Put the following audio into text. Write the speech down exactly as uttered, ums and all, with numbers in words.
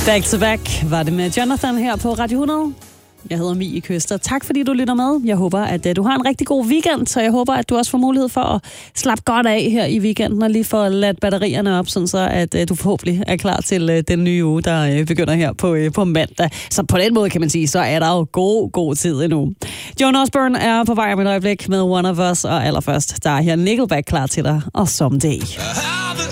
Back to back var det med Jonathan her på Radio hundrede. Jeg hedder Mie Køster. Tak fordi du lytter med. Jeg håber, at uh, du har en rigtig god weekend, så jeg håber, at du også får mulighed for at slappe godt af her i weekenden og lige få ladt batterierne op, sådan så at uh, du forhåbentlig er klar til uh, den nye uge, der uh, begynder her på, uh, på mandag. Så på den måde kan man sige, så er der jo god, god tid endnu. Joan Osborne er på vej om et øjeblik med One of Us, og allerførst, der er her Nickelback klar til dig, og Someday.